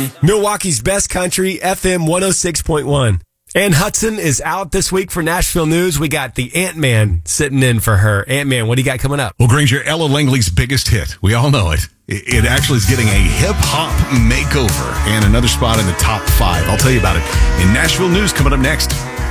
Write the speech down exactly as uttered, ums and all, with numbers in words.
Milwaukee's best country, F M one oh six point one. Ann Hudson is out this week for Nashville News. We got the Ant-Man sitting in for her. Ant-Man, what do you got coming up? Well, Granger, Ella Langley's biggest hit. We all know it. It actually is getting a hip-hop makeover and another spot in the top five. I'll tell you about it in Nashville News coming up next.